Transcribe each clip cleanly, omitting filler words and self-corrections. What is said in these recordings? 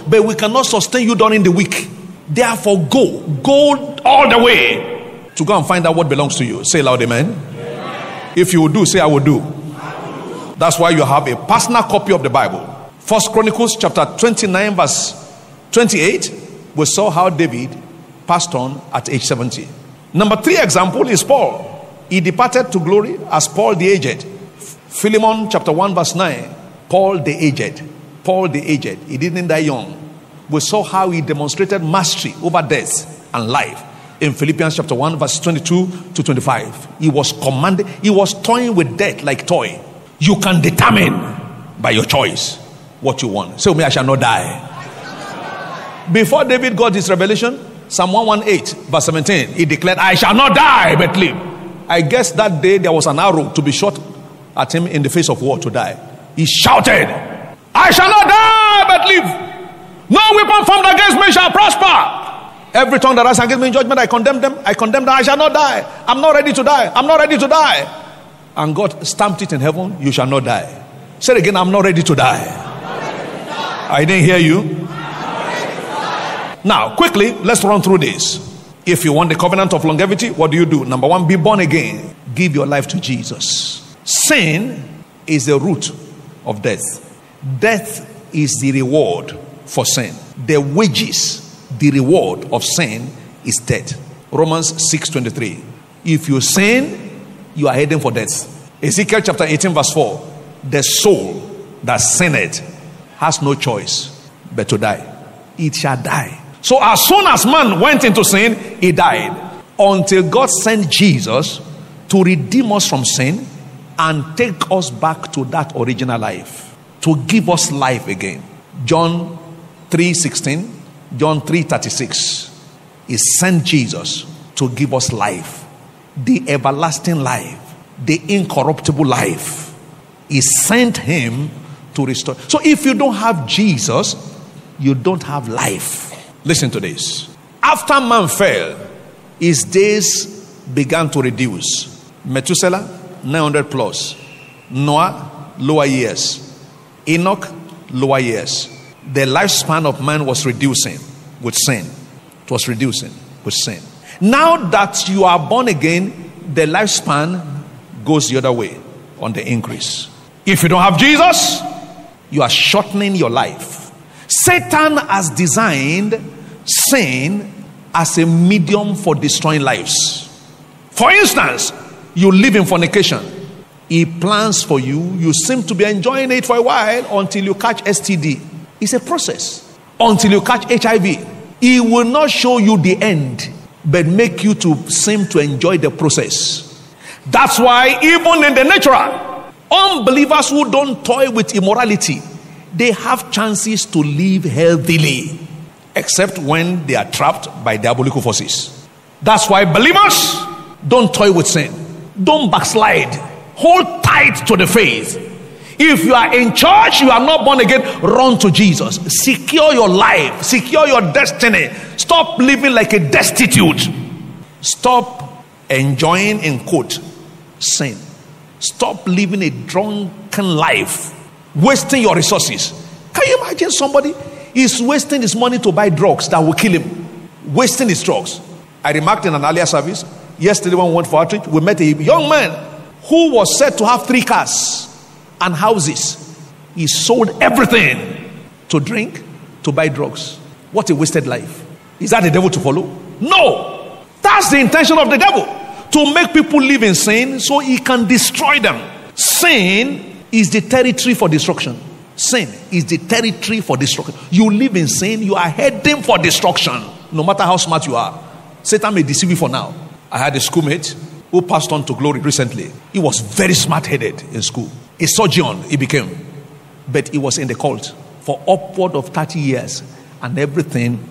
but we cannot sustain you during the week. Therefore, go all the way to go and find out what belongs to you. Say loud, amen. If you will do, say I will do. That's why you have a personal copy of the Bible. 1 Chronicles chapter 29 verse 28. We saw how David passed on at age 70. Number 3 example is Paul. He departed to glory as Paul the aged. Philemon chapter 1 verse 9. Paul the aged. Paul the aged. He didn't die young. We saw how he demonstrated mastery over death and life in Philippians chapter 1 verse 22 to 25. He was commanded. He was toying with death like toy. You can determine by your choice what you want. Say, me, I shall not die. Before David got his revelation, Psalm 118 verse 17, he declared, I shall not die but live. I guess that day there was an arrow to be shot at him in the face of war to die. He shouted, I shall not die but live. No weapon formed against me shall prosper. Every tongue that rises against me in judgment, I condemn them. I condemn them. I shall not die. I'm not ready to die. I'm not ready to die. And God stamped it in heaven. You shall not die. Say it again. I'm not ready to die. I didn't hear you. Now, quickly, let's run through this. If you want the covenant of longevity, what do you do? Number 1, be born again. Give your life to Jesus. Sin is the root of death. Death is the reward for sin. The wages, the reward of sin is death. Romans 6:23. If you sin, you are heading for death. Ezekiel chapter 18 verse 4. The soul that sinneth has no choice but to die. It shall die. So as soon as man went into sin, he died. Until God sent Jesus to redeem us from sin and take us back to that original life. To give us life again. John 3:16, John 3:36. He sent Jesus to give us life. The everlasting life. The incorruptible life. He sent him to restore. So if you don't have Jesus, you don't have life. Listen to this. After man fell, his days began to reduce. Methuselah, 900 plus. Noah, lower years. Enoch, lower years. The lifespan of man was reducing with sin. It was reducing with sin. Now that you are born again, the lifespan goes the other way, on the increase. If you don't have Jesus, you are shortening your life. Satan has designed sin as a medium for destroying lives. For instance, you live in fornication. He plans for you. You seem to be enjoying it for a while until you catch STD. It's a process. Until you catch HIV. He will not show you the end, but make you to seem to enjoy the process. That's why even in the natural, unbelievers who don't toy with immorality, they have chances to live healthily, except when they are trapped by diabolical forces. That's why believers don't toy with sin. Don't backslide. Hold tight to the faith. If you are in church, you are not born again, run to Jesus. Secure your life. Secure your destiny. Stop living like a destitute. Stop enjoying, in quote, sin. Stop living a drunken life. Wasting your resources. Can you imagine somebody is wasting his money to buy drugs that will kill him? Wasting his drugs. I remarked in an earlier service, yesterday when we went for outreach, we met a young man who was said to have 3 cars and houses. He sold everything to drink, to buy drugs. What a wasted life. Is that the devil to follow? No. That's the intention of the devil. To make people live in sin so he can destroy them. Sin is the territory for destruction. Sin is the territory for destruction. You live in sin, you are heading for destruction. No matter how smart you are. Satan may deceive you for now. I had a schoolmate who passed on to glory recently. He was very smart-headed in school. A surgeon he became. But he was in the cult for upward of 30 years. And everything,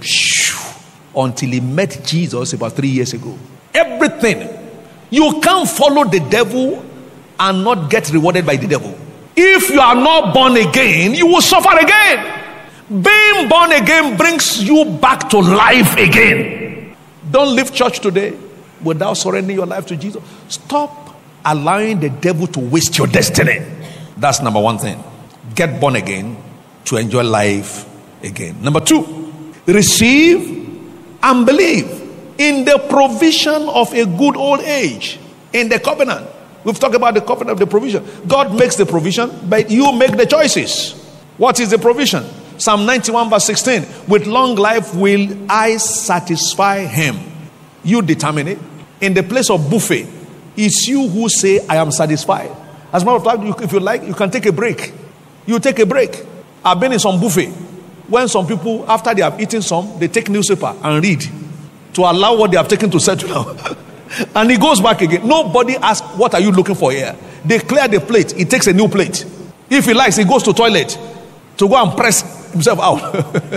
until he met Jesus about 3 years ago. Everything. You can't follow the devil and not get rewarded by the devil. If you are not born again, you will suffer again. Being born again brings you back to life again. Don't leave church today without surrendering your life to Jesus. Stop allowing the devil to waste your destiny. That's number 1 thing. Get born again to enjoy life again. Number 2, receive and believe in the provision of a good old age. In the covenant. We've talked about the covenant of the provision. God makes the provision, but you make the choices. What is the provision? Psalm 91 verse 16. With long life will I satisfy him. You determine it. In the place of buffet, it's you who say, I am satisfied. As a matter of fact, if you like, you can take a break. You take a break. I've been in some buffet when some people, after they have eaten some, they take newspaper and read to allow what they have taken to settle down. And he goes back again. Nobody asks, what are you looking for here? They clear the plate. He takes a new plate. If he likes, he goes to toilet to go and press himself out.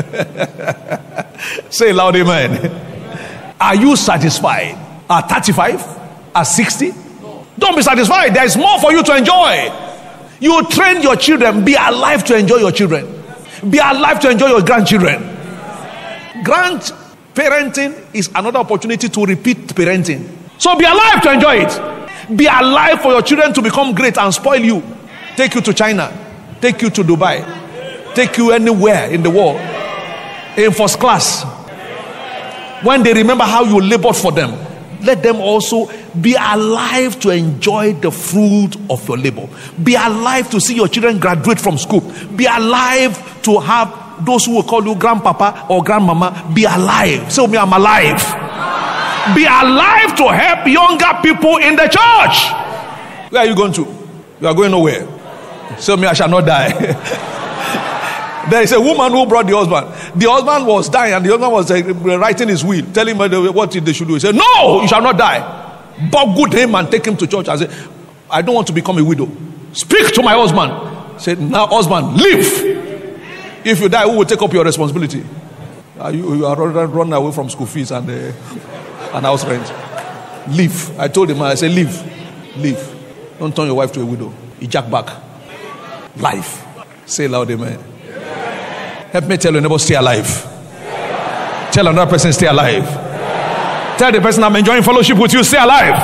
Say loud, amen. Are you satisfied at 35? At 60? Don't be satisfied. There is more for you to enjoy. You train your children. Be alive to enjoy your children. Be alive to enjoy your grandchildren. Grandparenting is another opportunity to repeat parenting. So be alive to enjoy it. Be alive for your children to become great and spoil you. Take you to China. Take you to Dubai. Take you anywhere in the world. In first class. When they remember how you labored for them, let them also be alive to enjoy the fruit of your labor. Be alive to see your children graduate from school. Be alive to have those who will call you grandpapa or grandmama. Be alive. Say, me, I'm alive. Be alive to help younger people in the church. Where are you going to? You are going nowhere. Say, me, I shall not die. There is a woman who brought the husband. The husband was dying and the husband was writing his will, telling him what they should do. He said, no, you shall not die. But good him and take him to church. I said, I don't want to become a widow. Speak to my husband. He said, now husband, live. If you die, who will take up your responsibility? You are running away from school fees and house rent. Live. I told him, I said, live. Live. Don't turn your wife to a widow. You jack back. Life. Say loud, amen. Help me tell your neighbor, stay alive. Tell another person, stay alive. Tell the person, I'm enjoying fellowship with you, stay alive.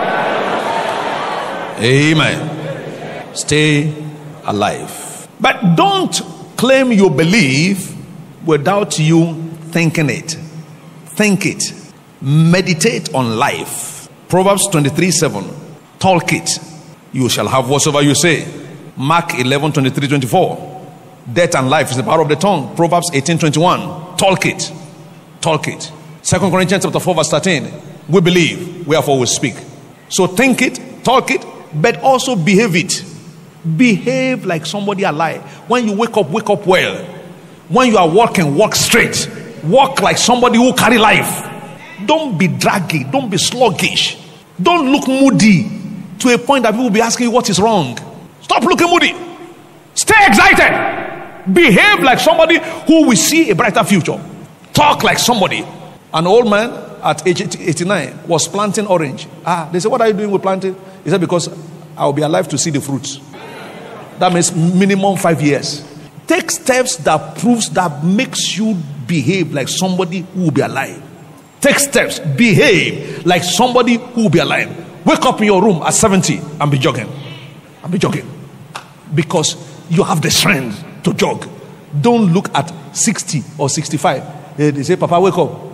Amen. Stay alive. But don't claim you believe without you thinking it. Think it. Meditate on life. Proverbs 23:7. Talk it. You shall have whatsoever you say. Mark 11:23-24. Death and life is the power of the tongue. Proverbs 18:21. Talk it. Talk it. 2 Corinthians chapter 4 verse 13. We believe, wherefore we speak. So think it, talk it, but also behave it. Behave like somebody alive. When you wake up well. When you are walking, walk straight. Walk like somebody who carry life. Don't be draggy. Don't be sluggish. Don't look moody to a point that people will be asking you what is wrong. Stop looking moody. Stay excited. Behave like somebody who will see a brighter future. Talk like somebody. An old man at age 89 was planting orange. They said, what are you doing with planting? He said, because I will be alive to see the fruits. That means minimum 5 years. Take steps that proves that makes you behave like somebody who will be alive. Take steps. Behave like somebody who will be alive. Wake up in your room at 70 and be jogging. And be jogging. Because you have the strength to jog. Don't look at 60 or 65. They say, Papa, wake up.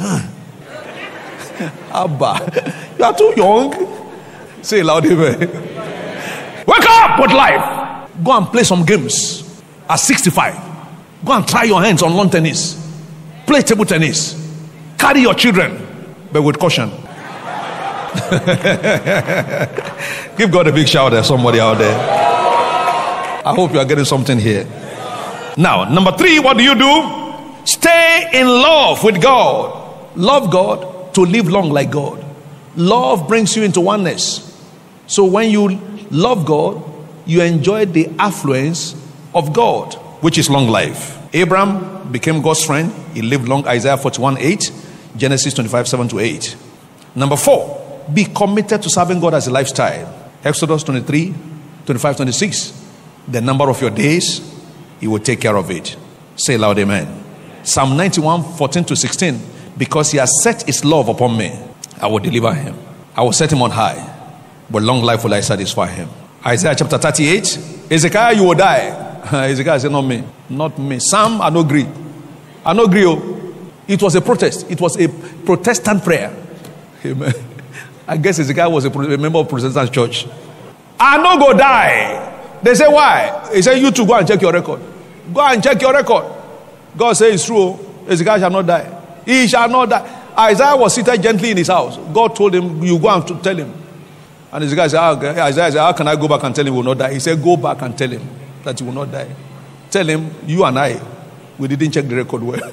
Abba, you are too young. Say loud, amen. Wake up with life. Go and play some games at 65. Go and try your hands on lawn tennis. Play table tennis. Carry your children, but with caution. Give God a big shout there, somebody out there. I hope you are getting something here. Now, number 3, what do? Stay in love with God. Love God to live long like God. Love brings you into oneness. So when you love God, you enjoy the affluence of God, which is long life. Abraham became God's friend. He lived long. Isaiah 41:8, Genesis 25:7-8. Number 4, be committed to serving God as a lifestyle. Exodus 23:25-26. The number of your days, He will take care of it. Say loud, amen. Psalm 91:14-16. Because He has set His love upon me, I will deliver him. I will set him on high. But long life will I satisfy him. Isaiah chapter 38. Ezekiah, you will die. Hezekiah said, not me. Not me. Sam, I no agree. I no agree. Oh. It was a protest. It was a Protestant prayer. Amen. I guess Hezekiah was a member of Protestant church. I no go die. They say, why? He said, you two go and check your record. Go and check your record. God says it's true. Hezekiah shall not die. He shall not die. Isaiah was seated gently in his house. God told him, you go and tell him. And Isaiah said, how can I go back and tell him he will not die? He said, go back and tell him that he will not die. Tell him, you and I, we didn't check the record well.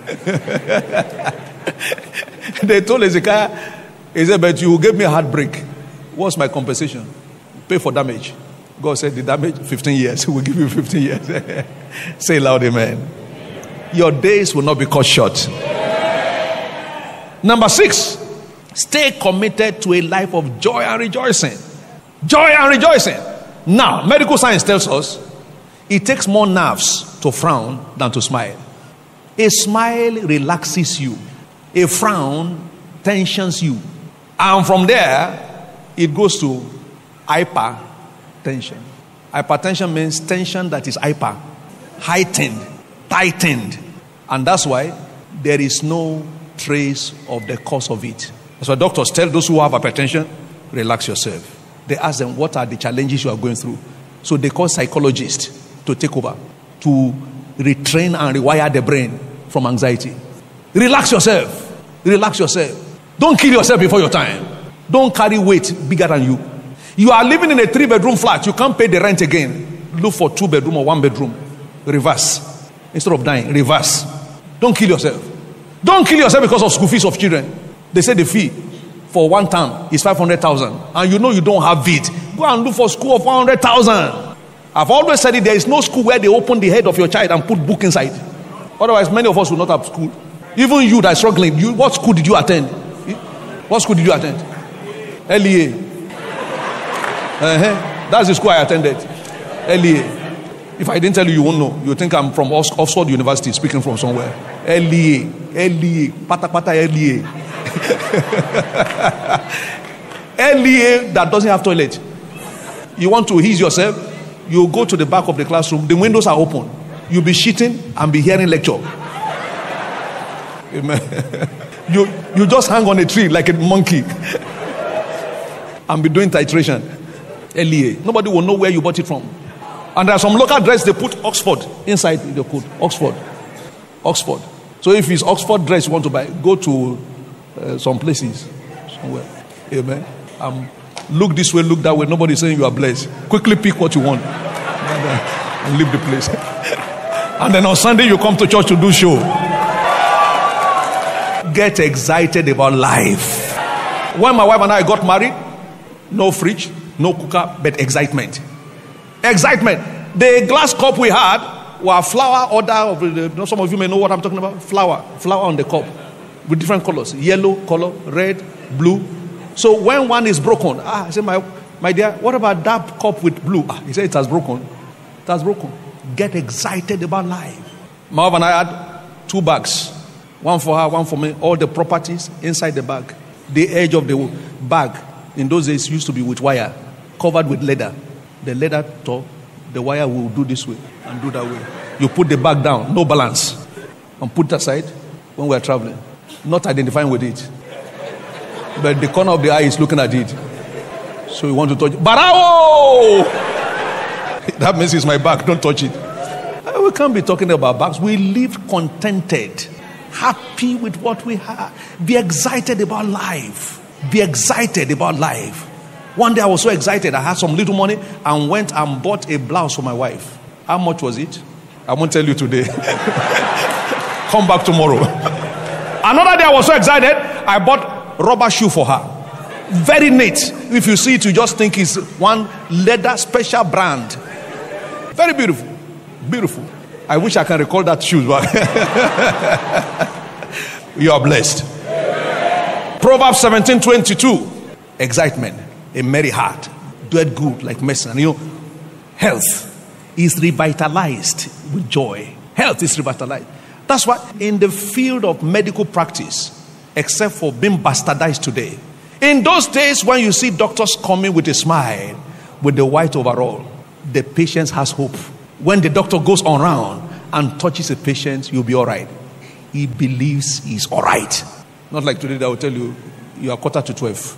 They told Hezekiah, he said, but you gave me a heartbreak. What's my compensation? Pay for damage. God said, the damage, 15 years. We'll give you 15 years. Say loud, amen. Your days will not be cut short. Number 6, stay committed to a life of joy and rejoicing. Joy and rejoicing. Now, medical science tells us it takes more nerves to frown than to smile. A smile relaxes you. A frown tensions you. And from there, it goes to hypertension. Hypertension means tension that is hyper, heightened, tightened. And that's why there is no trace of the cause of it. That's why doctors tell those who have hypertension, relax yourself. They ask them, what are the challenges you are going through? So they call psychologists to take over, to retrain and rewire the brain from anxiety. Relax yourself. Relax yourself. Don't kill yourself before your time. Don't carry weight bigger than you. You are living in a 3-bedroom flat. You can't pay the rent again. Look for 2-bedroom or 1-bedroom. Reverse. Instead of dying, reverse. Don't kill yourself. Don't kill yourself because of school fees of children. They say the fee for 1 term is 500,000, and you know you don't have it. Go and look for school of 100,000. I've always said it. There is no school where they open the head of your child and put book inside. Otherwise, many of us will not have school. Even you that are struggling, what school did you attend? What school did you attend? LEA. That's the school I attended. LEA. If I didn't tell you, you won't know. You think I'm from Oxford University, speaking from somewhere. LEA. Pata pata LEA. LEA that doesn't have toilet. You want to ease yourself, you go to the back of the classroom. The windows are open. You'll be shitting and be hearing lecture. Amen. You just hang on a tree like a monkey and be doing titration. LEA. Nobody will know where you bought it from. And there are some local dress they put Oxford inside the code. Oxford. So if it's Oxford dress you want to buy, go to some places somewhere. Amen. Look this way, look that way. Nobody's saying you are blessed. Quickly pick what you want and leave the place. And then on Sunday you come to church to do show. Get excited about life. When my wife and I got married, no fridge, no cooker, but excitement. Excitement. The glass cup we had were flower order. Some of you may know what I'm talking about. Flower on the cup with different colors. Yellow color, red, blue. So when one is broken, I said, my dear, what about that cup with blue? He said, it has broken. It has broken. Get excited about life. My wife and I had 2 bags. One for her, one for me. All the properties inside the bag. The edge of the bag in those days used to be with wire, covered with leather. The leather top, the wire will do this way and do that way. You put the bag down, no balance, and put it aside when we are traveling. Not identifying with it. But the corner of the eye is looking at it. So you want to touch it. Barao! That means it's my bag, don't touch it. We can't be talking about bags. We live contented, happy with what we have. Be excited about life. Be excited about life. One day I was so excited, I had some little money and went and bought a blouse for my wife. How much was it? I won't tell you today. Come back tomorrow. Another day I was so excited, I bought rubber shoe for her. Very neat. If you see it, you just think it's one leather special brand. Very beautiful. Beautiful. I wish I can recall that shoes, but you are blessed. Proverbs 17:22. Excitement. A merry heart doeth good like medicine. And health is revitalized with joy. Health is revitalized. That's why in the field of medical practice, except for being bastardized today, in those days when you see doctors coming with a smile, with the white overall, the patient has hope. When the doctor goes on round and touches a patient, you'll be all right. He believes he's all right. Not like today that I will tell you, you are 11:45.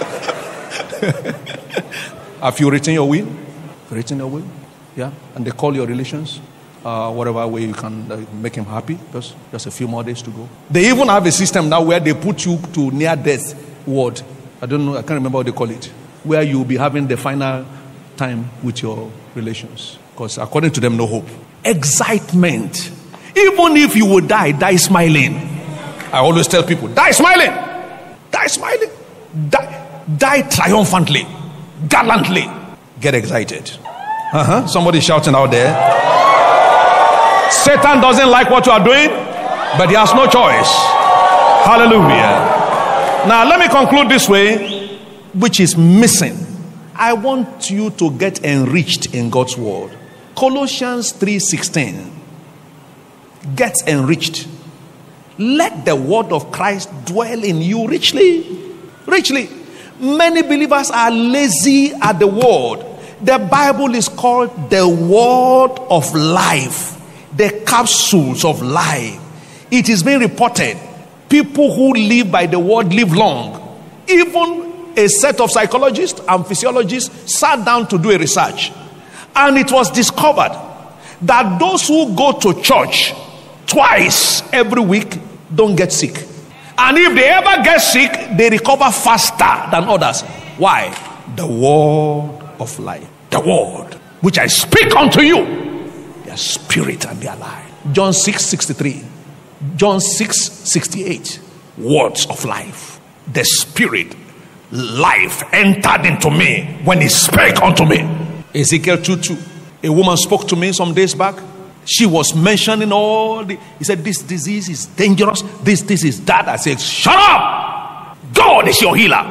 Have you written your will? Written your will? Yeah. And they call your relations. Whatever way you can make him happy. Just a few more days to go. They even have a system now where they put you to near death ward. I don't know, I can't remember what they call it. Where you'll be having the final time with your relations. Because according to them, no hope. Excitement. Even if you will die, die smiling. I always tell people, die smiling. Die smiling. Die triumphantly. Gallantly. Get excited. Somebody shouting out there. Satan doesn't like what you are doing, but he has no choice. Hallelujah. Now let me conclude this way, which is missing. I want you to get enriched in God's word. Colossians 3:16. Get enriched. Let the word of Christ dwell in you richly. Richly. Many believers are lazy at the word. The Bible is called the word of life. The capsules of life. It is being reported. People who live by the word live long. Even a set of psychologists and physiologists sat down to do a research. And it was discovered that those who go to church twice every week don't get sick. And if they ever get sick, they recover faster than others. Why? The word of life. The word which I speak unto you. Their spirit and their life. John 6:63. John 6:68. Words of life. The spirit, life entered into me when he spake unto me. Ezekiel 2:2. A woman spoke to me some days back. She was mentioning he said, this disease is dangerous. This is that. I said, shut up. God is your healer.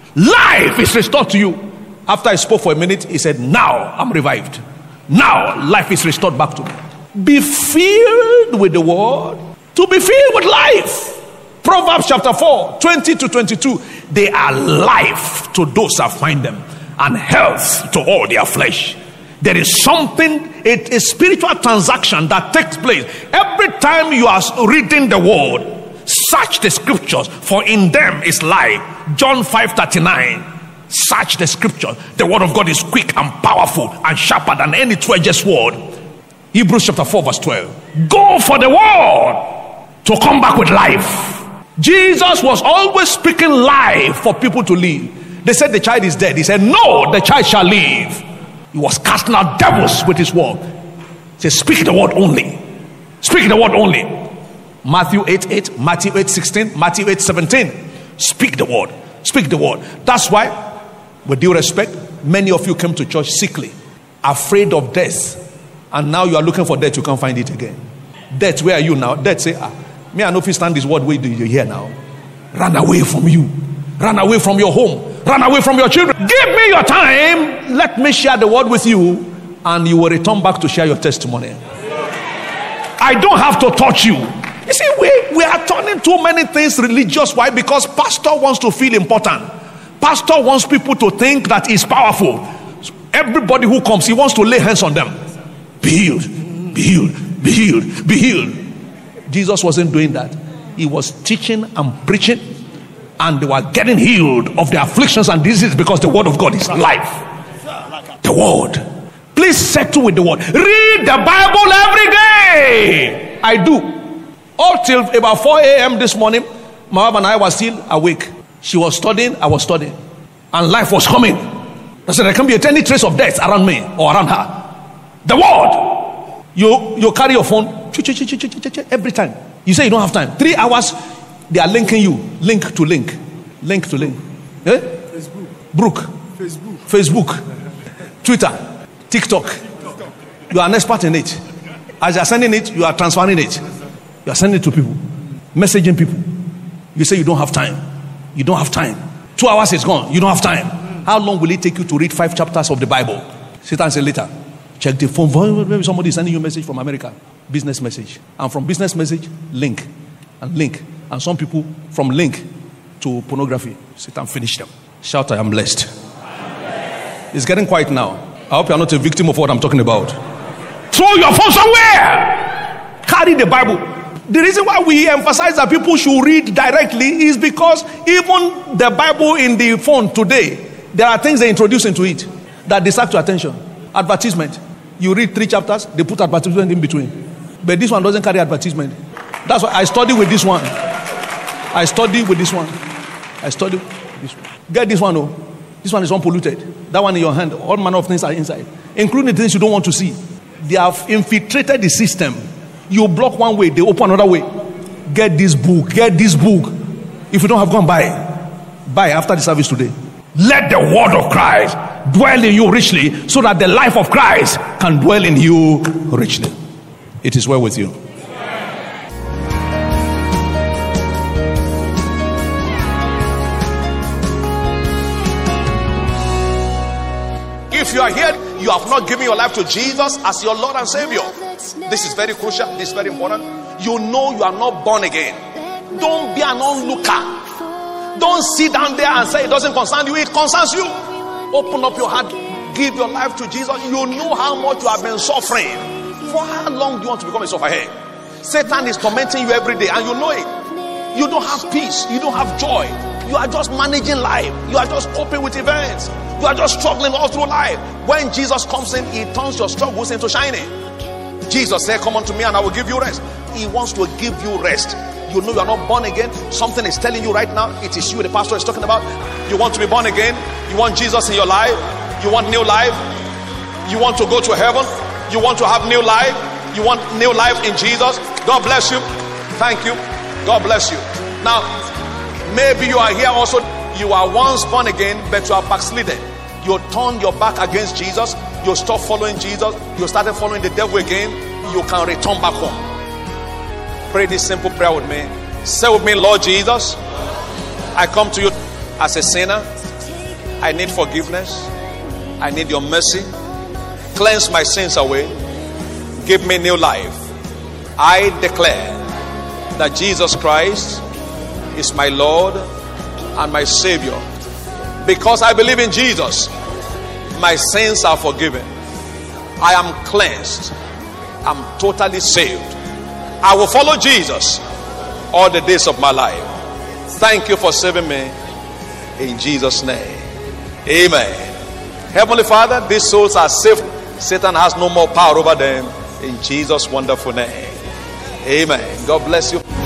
Life is restored to you. After I spoke for a minute, he said, now I'm revived. Now life is restored back to me. Be filled with the word to be filled with life. Proverbs chapter 4, 20-22. They are life to those that find them, and health to all their flesh. There is something, a spiritual transaction that takes place every time you are reading the word. Search the scriptures, for in them is life. John 5:39. Search the scriptures. The word of God is quick and powerful and sharper than any two-edged sword. Hebrews chapter 4 verse 12. Go for the word to come back with life. Jesus was always speaking life for people to live. They said the child is dead. He said, no, the child shall live. He was casting out devils with his word. He said, speak the word only. Speak the word only. Matthew 8:8, Matthew 8:16, Matthew 8:17. Speak the word. Speak the word. That's why, with due respect, many of you came to church sickly, afraid of death. And now you are looking for death, you can't find it again. Death, where are you now? Death say, me I know if you stand this word, where do you hear now? Run away from you. Run away from your home. Run away from your children. Give me your time. Let me share the word with you, and you will return back to share your testimony. I don't have to touch you. You see, we are turning too many things religious. Why? Because pastor wants to feel important. Pastor wants people to think that he's powerful. Everybody who comes, he wants to lay hands on them. Be healed, be healed, be healed, be healed. Jesus wasn't doing that. He was teaching and preaching, and they were getting healed of their afflictions and diseases because the word of God is life. The word. Please settle with the word. Read the Bible every day. I do. Up till about 4 a.m. this morning, my wife and I were still awake. She was studying, I was studying. And life was coming. I said, there can't be any trace of death around me or around her. The word. You carry your phone every time. You say you don't have time. 3 hours, they are linking you. Link to link. Link to link. Eh? Facebook. Twitter. TikTok. You are an expert in it. As you are sending it, you are transferring it. You are sending it to people. Messaging people. You say you don't have time. You don't have time. 2 hours is gone. You don't have time. How long will it take you to read 5 chapters of the Bible? Satan said later. Check the phone. Maybe somebody is sending you a message from America. Business message. And from business message, link. And link. And some people from link to pornography. Satan finished them. Shout, I am blessed. It's getting quiet now. I hope you are not a victim of what I'm talking about. throw your phone somewhere. Carry the Bible. The reason why we emphasize that people should read directly is because even the Bible in the phone today, there are things they introduce into it that distract your attention. Advertisement. You read 3 chapters, they put advertisement in between. But this one doesn't carry advertisement. That's why I study with this one. I study with this one. I study with this one. Get this one, oh. This one is unpolluted. That one in your hand. All manner of things are inside, including the things you don't want to see. They have infiltrated the system. You block one way, they open another way. Get this book. Get this book. If you don't have gone, buy after the service today. Let the word of Christ dwell in you richly, so that the life of Christ can dwell in you richly. It is well with you. If you are here, you have not given your life to Jesus as your Lord and Savior. This is very crucial. This is very important. You know you are not born again. Don't be an onlooker. Don't sit down there and say it doesn't concern you. It concerns you. Open up your heart. Give your life to Jesus. You know how much you have been suffering. For how long do you want to become a sufferer? Satan is tormenting you every day and you know it. You don't have peace. You don't have joy. You are just managing life. You are just coping with events. You are just struggling all through life. When Jesus comes in, he turns your struggles into shining. Jesus said, come unto me and I will give you rest. He wants to give you rest. You know you are not born again. Something is telling you right now. It is you the pastor is talking about. You want to be born again. You want Jesus in your life. You want new life. You want to go to heaven. You want to have new life. You want new life in Jesus. God bless you. Thank you. God bless you. Now, maybe you are here also. You are once born again, but you are backslidden. You turned your back against Jesus. You stopped following Jesus. You started following the devil again. You can return back home. Pray this simple prayer with me. Say with me, Lord Jesus, I come to you as a sinner. I need forgiveness. I need your mercy. Cleanse my sins away. Give me new life. I declare that Jesus Christ is my Lord and my Savior. Because I believe in Jesus, my sins are forgiven. I am cleansed. I'm totally saved. I will follow Jesus all the days of my life. Thank you for saving me. In Jesus' name. Amen. Heavenly Father, these souls are saved. Satan has no more power over them. In Jesus' wonderful name. Amen. God bless you.